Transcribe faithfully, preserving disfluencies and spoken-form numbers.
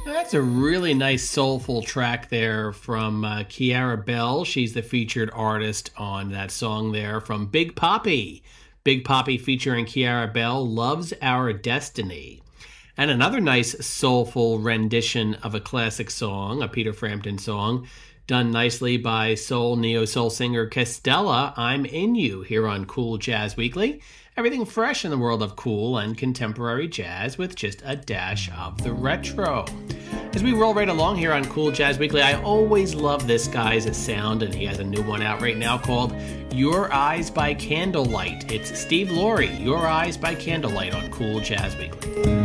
That's a really nice soulful track there from uh, Kiara Bell. She's the featured artist on that song there from Big Poppy. Big Poppy featuring Kiara Bell, Love's Our Destiny. And another nice soulful rendition of a classic song, a Peter Frampton song, done nicely by soul neo-soul singer Castella, I'm In You, here on Cool Jazz Weekly. Everything fresh in the world of cool and contemporary jazz with just a dash of the retro. As we roll right along here on Cool Jazz Weekly, I always love this guy's sound, and he has a new one out right now called Your Eyes by Candlelight. It's Steve Laurie, Your Eyes by Candlelight on Cool Jazz Weekly.